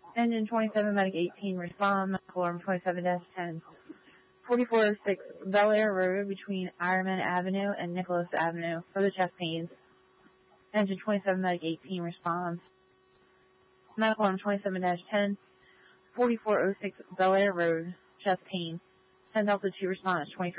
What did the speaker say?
Engine 27, Medic 18, respond. Medical Alarm 27-10. 4406 Bel Air Road between Ironman Avenue and Nicholas Avenue for the chest pains. Engine 27, Medic 18, responds. Medical Alarm 27-10. 4406 Bel Air Road, chest pain. 10 Delta 2 response, 23.